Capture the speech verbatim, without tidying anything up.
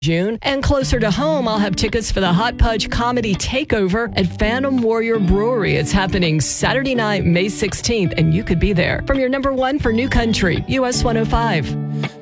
June. And closer to home, I'll have tickets for the Hot Pudge Comedy Takeover at Phantom Warrior Brewery. It's happening Saturday night, May sixteenth, and you could be there. From your number one for New Country, U S one oh five.